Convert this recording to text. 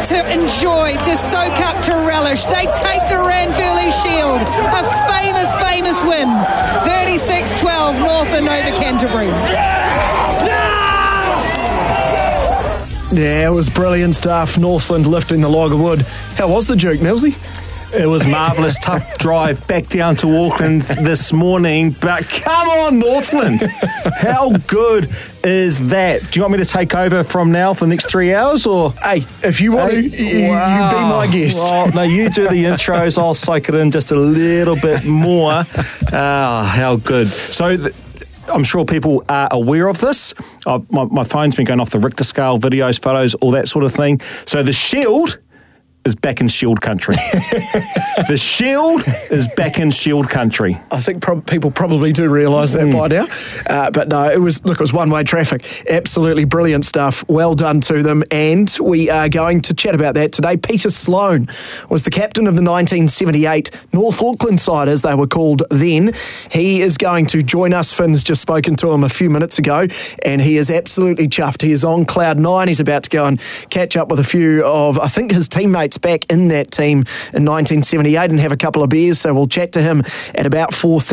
to enjoy, to soak up, to relish. They take the Ranfurly Shield, a famous win. 36-12, Northland over Canterbury. Yeah, it was brilliant stuff. Northland lifting the log of wood. How was the Duke, Millsy? It was marvellous, tough drive back down to Auckland this morning. But come on, Northland. How good is that? Do you want me to take over from now for the next 3 hours? Or Hey, if you want to, you be my guest. Well, no, you do the intros. I'll soak it in just a little bit more. How good. So I'm sure people are aware of this. My phone's been going off the Richter scale, videos, photos, all that sort of thing. So the Shield is back in Shield country. The Shield is back in Shield country. I think people probably do realise that by now. But no, it was one-way traffic. Absolutely brilliant stuff. Well done to them. And we are going to chat about that today. Peter Sloane was the captain of the 1978 North Auckland side, as they were called then. He is going to join us. Finn's just spoken to him a few minutes ago, and he is absolutely chuffed. He is on cloud nine. He's about to go and catch up with a few of, I think, his teammates back in that team in 1978 and have a couple of beers. So we'll chat to him at about 4:30.